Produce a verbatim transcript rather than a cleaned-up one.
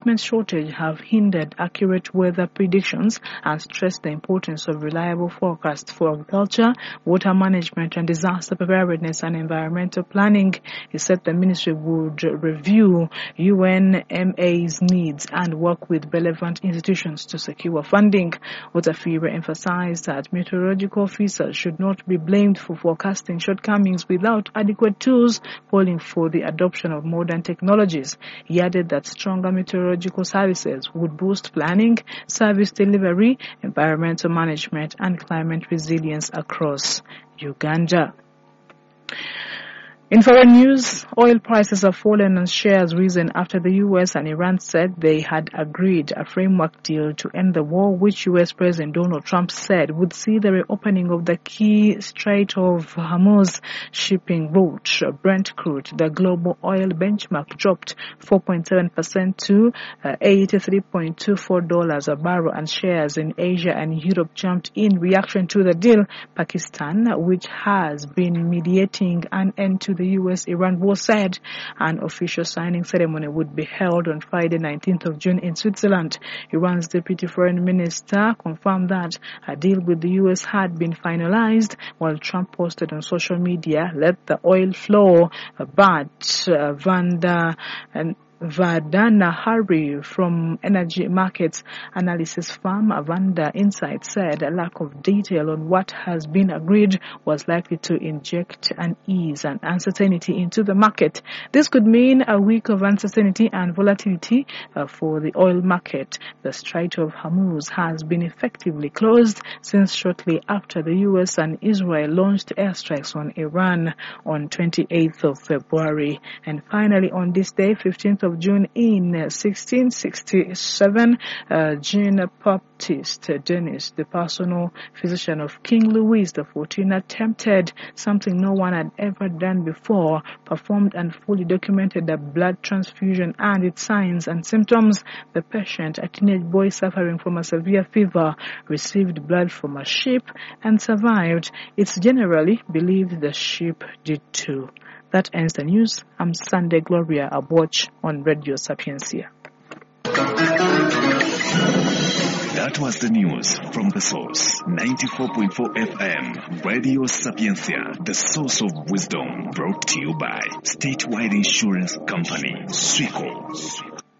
equipment shortage have hindered accurate weather predictions and stressed the importance of reliable forecasts for agriculture, water management and disaster preparedness and environmental planning. He said the ministry would review U N M A's needs and work with relevant institutions to secure funding. Otafire emphasized that meteorological officers should not be blamed for forecasting shortcomings without adequate tools, calling for the adoption of modern technologies. He added that stronger meteorological services would boost planning, service delivery, environmental management, and climate resilience across Uganda. In foreign news, oil prices have fallen and shares risen after the U S and Iran said they had agreed a framework deal to end the war, which U S President Donald Trump said would see the reopening of the key Strait of Hormuz shipping route. Brent crude, the global oil benchmark, dropped four point seven percent to uh, eighty-three point two four dollars a barrel, and shares in Asia and Europe jumped in reaction to the deal. Pakistan, which has been mediating an end to the U S Iran war, said an official signing ceremony would be held on Friday, nineteenth of June in Switzerland. Iran's deputy foreign minister confirmed that a deal with the U S had been finalized, while Trump posted on social media, "Let the oil flow," but uh, Vanda and Vadana Hari from energy markets analysis firm Avanda Insight said a lack of detail on what has been agreed was likely to inject unease and uncertainty into the market. This could mean a week of uncertainty and volatility uh, for the oil market. The Strait of Hormuz has been effectively closed since shortly after the U S and Israel launched airstrikes on Iran on twenty-eighth of February. And finally, on this day, fifteenth of June in sixteen sixty-seven, uh, Jean-Baptiste Denis, the personal physician of King Louis the fourteenth, attempted something no one had ever done before, performed and fully documented a blood transfusion and its signs and symptoms. The patient, a teenage boy suffering from a severe fever, received blood from a sheep and survived. It's generally believed the sheep did too. That ends the news. I'm Sunday Gloria Aboch on Radio Sapiencia. That was the news from the source. ninety-four point four F M, Radio Sapiencia, the source of wisdom, brought to you by Statewide Insurance Company, Swico.